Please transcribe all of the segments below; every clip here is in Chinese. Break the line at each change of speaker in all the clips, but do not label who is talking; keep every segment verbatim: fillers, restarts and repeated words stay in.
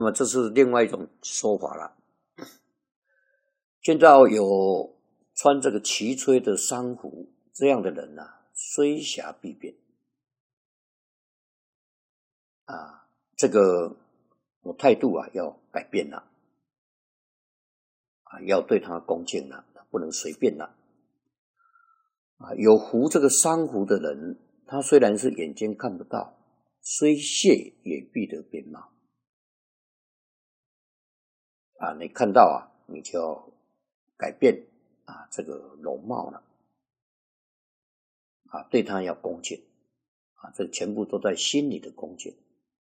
那么这是另外一种说法了。见到有穿这个旗吹的珊瑚这样的人啊，虽瑕必变啊，这个我态度啊要改变了啊，要对他恭敬了，不能随便了啊。有狐这个珊瑚的人，他虽然是眼睛看不到，虽谢也必得变貌啊。你看到啊，你就要改变啊这个容貌了啊，对他要恭敬啊，这全部都在心里的恭敬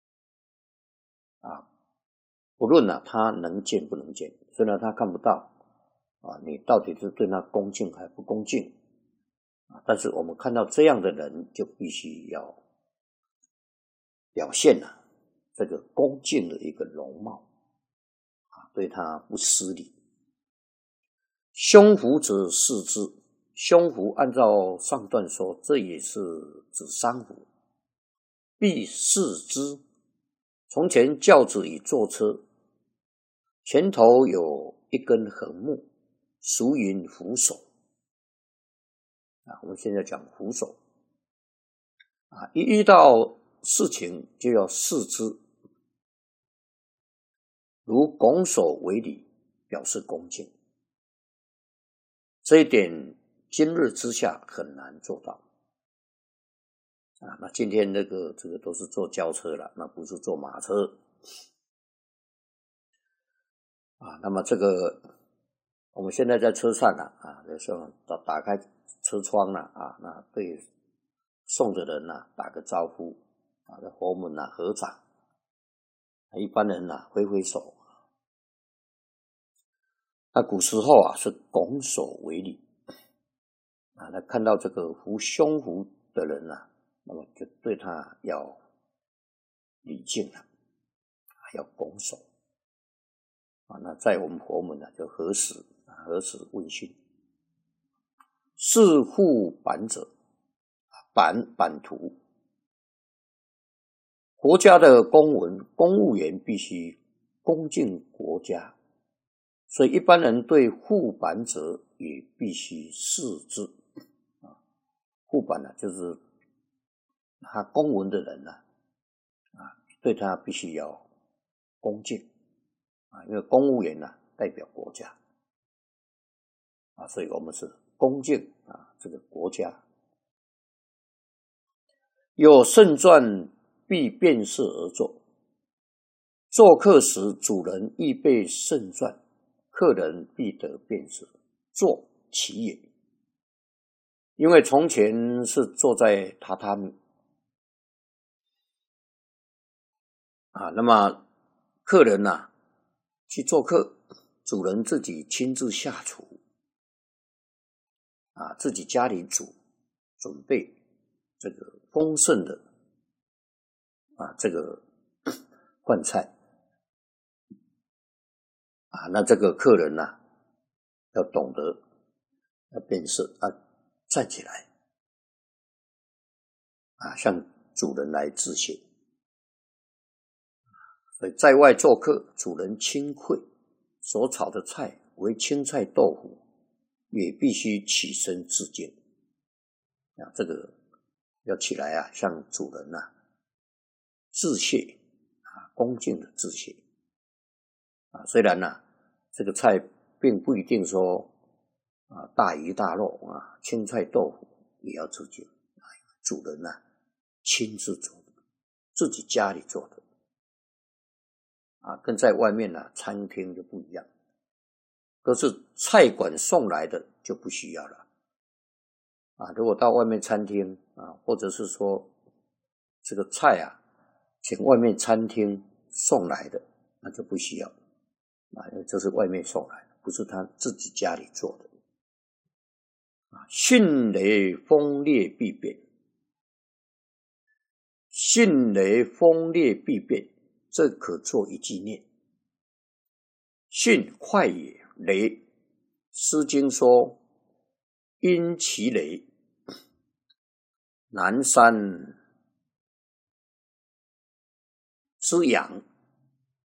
啊。不论啊他能见不能见，虽然他看不到啊，你到底是对他恭敬还不恭敬啊？但是我们看到这样的人，就必须要表现啊这个恭敬的一个容貌啊，对他不失礼。胸狐则视之，胸狐按照上段说，这也是指珊瑚，必视之。从前轿子已坐车，前头有一根横木，俗云扶手啊，我们现在讲扶手啊，一遇到事情就要视之，如拱手为礼，表示恭敬。这一点今日之下很难做到啊。那今天那个这个都是坐轿车了，那不是坐马车啊。那么这个我们现在在车上啊啊，有时候打打开车窗了啊，那对送的人啊打个招呼啊，在佛门啊合掌，一般人啊挥挥手。那古时候啊是拱手为礼啊，那看到这个扶胸狐的人啊，那么就对他要礼敬了，要拱手啊。那在我们佛门呢、啊，就何时何时问讯。是护版者，版版图，国家的公文，公务员必须恭敬国家，所以一般人对护版者也必须视之啊。护版呢、啊，就是他公文的人呢、啊，啊，对他必须要恭敬啊，因为公务员呢、啊、代表国家啊，所以我们是恭敬啊这个国家。有圣传必辨识而坐，做客时主人亦备圣传，客人必得辨识，坐其也。因为从前是坐在榻榻米啊，那么客人呐、啊、去做客，主人自己亲自下厨啊，自己家里煮，准备这个丰盛的啊这个饭菜啊，那这个客人呐、啊、要懂得要辨识啊，站起来啊，向主人来致谢。所以在外做客，主人亲馈所炒的菜为青菜豆腐，也必须起身致敬啊，这个要起来啊，向主人啊致谢啊，恭敬的致谢啊。虽然呢、啊，这个菜并不一定说啊大鱼大肉啊，青菜豆腐也要致敬啊，主人呢、啊、亲自做的，自己家里做的啊，跟在外面呢、啊、餐厅就不一样。可是菜馆送来的就不需要了啊。如果到外面餐厅啊，或者是说这个菜啊，请外面餐厅送来的，那就不需要啊，因为这是外面送来的，不是他自己家里做的啊。迅雷风烈必变，迅雷风烈必变，这可做一句念。迅快也，雷，诗经说因其雷，南山之阳